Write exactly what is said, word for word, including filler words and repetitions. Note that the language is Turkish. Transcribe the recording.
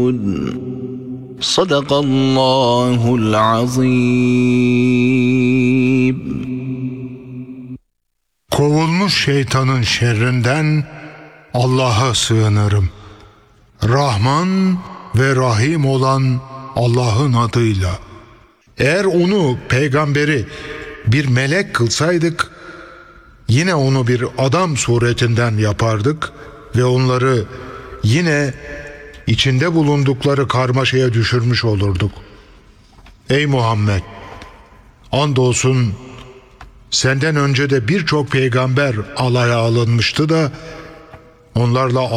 Sadakallahul azim. Kovulmuş şeytanın şerrinden Allah'a sığınırım. Rahman ve Rahim olan Allah'ın adıyla. Eğer onu, peygamberi, bir melek kılsaydık, yine onu bir adam suretinden yapardık ve onları yine içinde bulundukları karmaşaya düşürmüş olurduk. Ey Muhammed! Andolsun senden önce de birçok peygamber alaya alınmıştı da onlarla